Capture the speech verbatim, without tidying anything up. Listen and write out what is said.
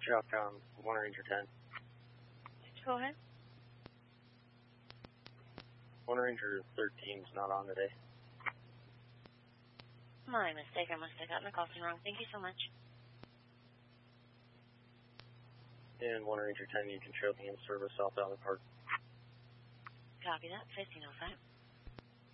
Southbound one Ranger ten. Go ahead. one Ranger thirteen is not on today. My mistake. I must have gotten the call thing wrong. Thank you so much. And one Ranger ten, you can show the in-service southbound the park. Copy that. fifteen oh five.